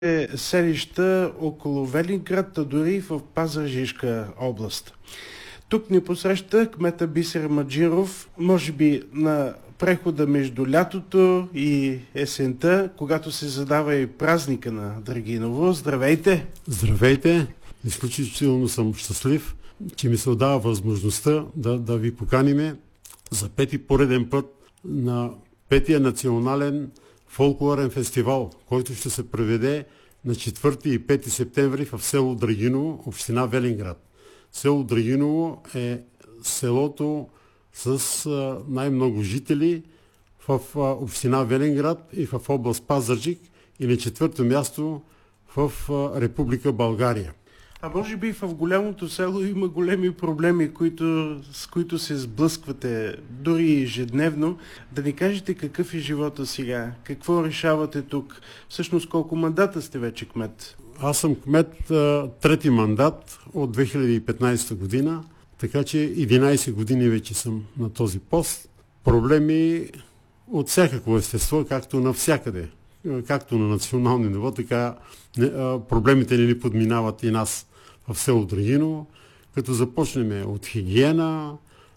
селища около Велинград, а дори в Пазарджишка област. Тук ни посреща кмета Бисер Маджиров, може би на прехода между лятото и есента, когато се задава и празника на Драгиново. Здравейте! Здравейте! Изключително съм щастлив, че ми се отдава възможността да ви поканиме за пети пореден път на петия национален фолклорен фестивал, който ще се проведе на 4 и 5 септември в село Драгиново, община Велинград. Село Драгиново е селото с най-много жители в община Велинград и в област Пазарджик и на четвърто място в Република България. А може би в голямото село има големи проблеми, с които се сблъсквате дори ежедневно. Да ни кажете какъв е живота сега? Какво решавате тук? Всъщност колко мандата сте вече кмет? Аз съм кмет трети мандат от 2015 година, така че 11 години вече съм на този пост. Проблеми от всякакво естество, както навсякъде. Както на национално ниво, така проблемите ни подминават и нас в село Драгиново, като започнем от хигиена,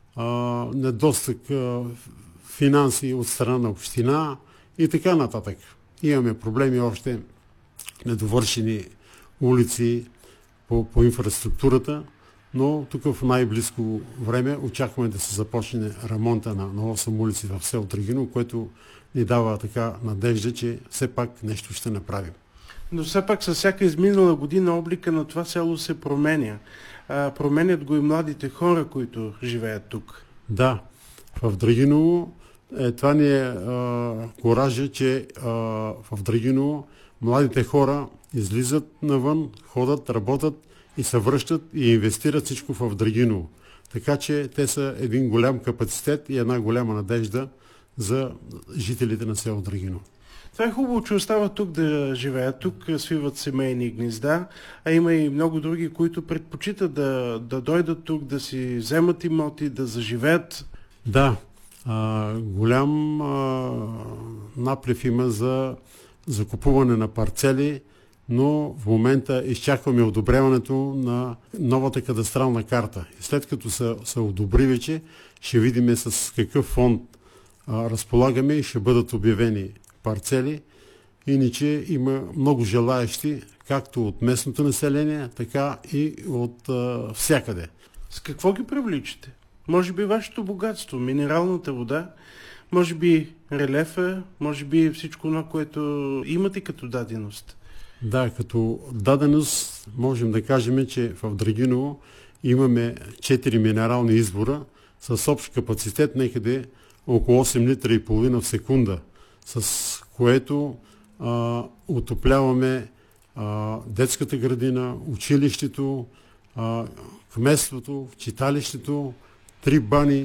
недостиг финанси от страна на община и така нататък. Имаме проблеми още, недовършени улици по инфраструктурата, но тук в най-близко време очакваме да се започне ремонта на 8 улици в село Драгиново, което ни дава така надежда, че все пак нещо ще направим. Но все пак със всяка изминала година облика на това село се променя. Променят го и младите хора, които живеят тук. Да, в Драгиново това ни е коража, че в Драгиново младите хора излизат навън, ходят, работят и се връщат и инвестират всичко в Драгиново. Така че те са един голям капацитет и една голяма надежда за жителите на село Драгиново. Това е хубаво, че остават тук да живеят. Тук свиват семейни гнезда, а има и много други, които предпочитат да дойдат тук, да си вземат имоти, да заживеят. Да, голям наплив има за закупуване на парцели, но в момента изчакваме одобряването на новата кадастрална карта. И след като се одобри вече, ще видим с какъв фонд разполагаме и ще бъдат обявени парцели. Иначе има много желаещи, както от местното население, така и от всякъде. С какво ги привличате? Може би вашето богатство, минералната вода, може би релефа, може би всичко това, което имате като даденост. Да, като даденост можем да кажем, че в Драгиново имаме 4 минерални извора с общ капацитет некъде около 8 литра и половина в секунда, с което отопляваме детската градина, училището, кметството, читалището, 3 бани